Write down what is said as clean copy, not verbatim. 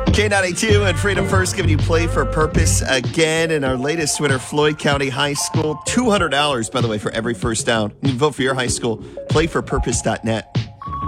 K92 and Freedom First giving you Play for Purpose again. And our latest winner, Floyd County High School. $200, by the way, for every first down. You can vote for your high school. Playforpurpose.net.